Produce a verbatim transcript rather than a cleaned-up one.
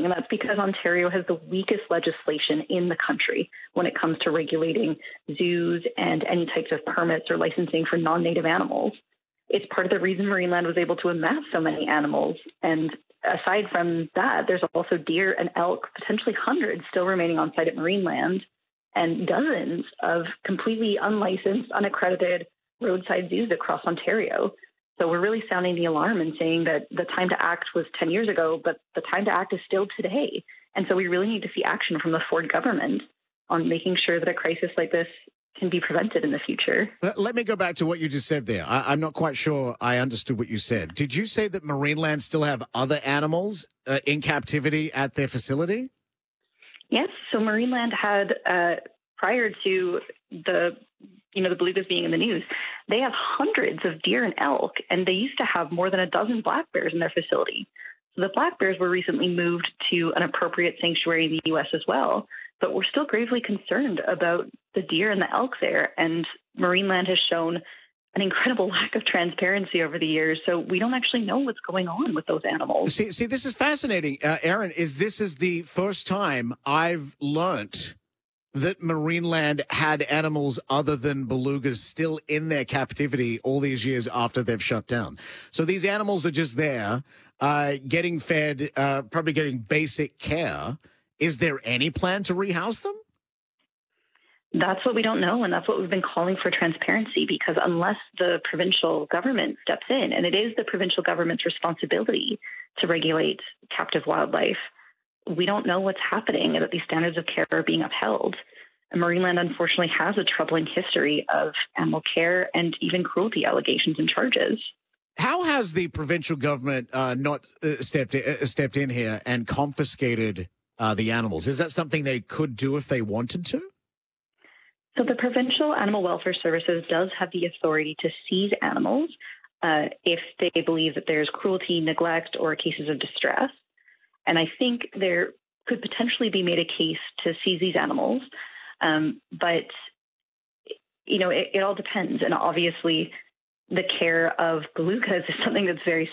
frustrating, and that's because Ontario has the weakest legislation in the country when it comes to regulating zoos and any types of permits or licensing for non-native animals. It's part of the reason Marineland was able to amass so many animals. And aside from that, there's also deer and elk, potentially hundreds still remaining on site at Marineland, and dozens of completely unlicensed, unaccredited roadside zoos across Ontario. So we're really sounding the alarm and saying that the time to act was ten years ago, but the time to act is still today. And so we really need to see action from the Ford government on making sure that a crisis like this can be prevented in the future. Let me go back to what you just said there. I, I'm not quite sure I understood what you said. Did you say that Marineland still have other animals uh, in captivity at their facility? Yes. So Marineland had, uh, prior to the you know, the belugas being in the news, they have hundreds of deer and elk, and they used to have more than a dozen black bears in their facility. So the black bears were recently moved to an appropriate sanctuary in the U S as well, but we're still gravely concerned about the deer and the elk there, and Marineland has shown an incredible lack of transparency over the years, so we don't actually know what's going on with those animals. See, see this is fascinating. Uh, Erin, is this is the first time I've learnt that Marineland had animals other than belugas still in their captivity all these years after they've shut down. So these animals are just there, uh, getting fed, uh, probably getting basic care. Is there any plan to rehouse them? That's what we don't know, and that's what we've been calling for transparency, because unless the provincial government steps in, and it is the provincial government's responsibility to regulate captive wildlife, we don't know what's happening and that these standards of care are being upheld. And Marineland, unfortunately, has a troubling history of animal care and even cruelty allegations and charges. How has the provincial government uh, not uh, stepped, uh, stepped in here and confiscated uh, the animals? Is that something they could do if they wanted to? So the Provincial Animal Welfare Services does have the authority to seize animals uh, if they believe that there's cruelty, neglect, or cases of distress. And I think there could potentially be made a case to seize these animals. Um, but, you know, it, it all depends. And obviously, the care of belugas is something that's very